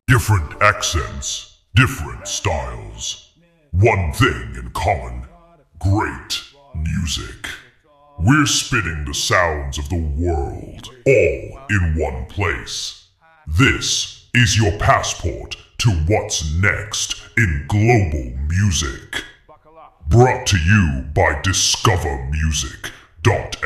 Different accents, different styles. One thing in common, great music. We're spitting the sounds of the world, all in one place. This is your passport to what's next in global music. Brought to you by discovermusic.ly.